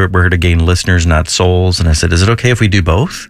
we're here to gain listeners, not souls. And I said, is it okay if we do both?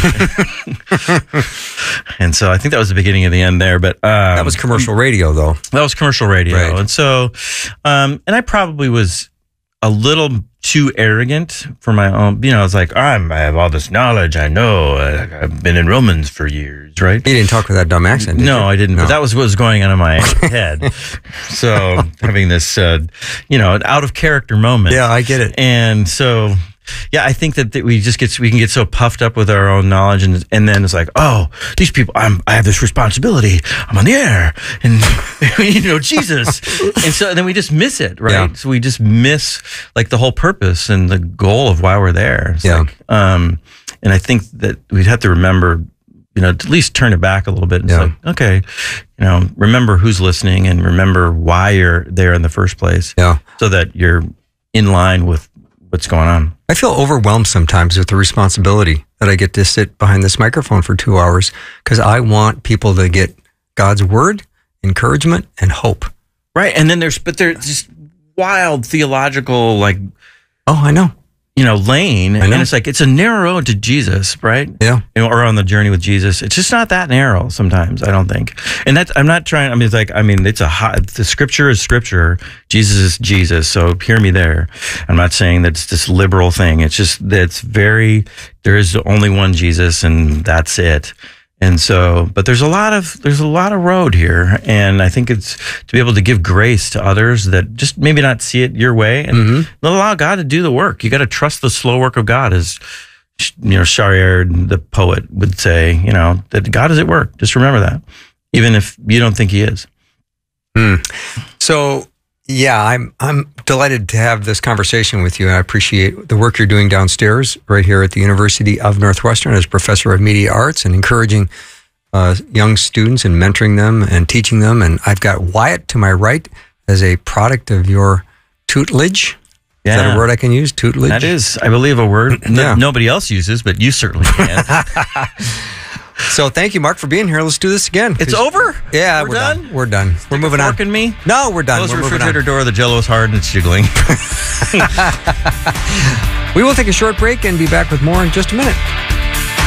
And so I think that was the beginning of the end there. But that was commercial radio, though. That was commercial radio. Right. And so, and I probably was a little too arrogant for my own, I was like, I have all this knowledge. I know. I've been in Romans for years, right? You didn't talk with that dumb accent, did you? I didn't. No. But that was what was going on in my head. So having this, out of character moment. Yeah, I get it. And so, yeah, I think that we can get so puffed up with our own knowledge, and then it's like, oh, these people, I have this responsibility. I'm on the air, and Jesus, and so then we just miss it, right? Yeah. So we just miss like the whole purpose and the goal of why we're there. It's like, and I think that we'd have to remember, to at least turn it back a little bit and say, okay, remember who's listening and remember why you're there in the first place, so that you're in line with what's going on. I feel overwhelmed sometimes with the responsibility that I get to sit behind this microphone for 2 hours because I want people to get God's word, encouragement, and hope. Right. And then there's just wild theological, like, oh, I know. Lane. And it's like, it's a narrow road to Jesus, right? Yeah. Or on the journey with Jesus. It's just not that narrow sometimes, I don't think. And I'm not trying, the scripture is scripture. Jesus is Jesus. So hear me there. I'm not saying that it's this liberal thing. It's just that there is only one Jesus and that's it. And so, but there's a lot of road here, and I think it's to be able to give grace to others that just maybe not see it your way, and allow God to do the work. You got to trust the slow work of God, as Shariar, the poet, would say. That God is at work. Just remember that, even if you don't think He is. So, yeah, I'm delighted to have this conversation with you. I appreciate the work you're doing downstairs right here at the University of Northwestern as professor of media arts and encouraging young students and mentoring them and teaching them. And I've got Wyatt to my right as a product of your tutelage. Yeah. Is that a word I can use? Tutelage? That is, I believe, a word nobody else uses, but you certainly can. So thank you, Mark, for being here. Let's do this again. It's over? Yeah, we're done. We're done. We're moving on. Me? No, we're done. Close the refrigerator door. The Jell-O's hard and it's jiggling. We will take a short break and be back with more in just a minute.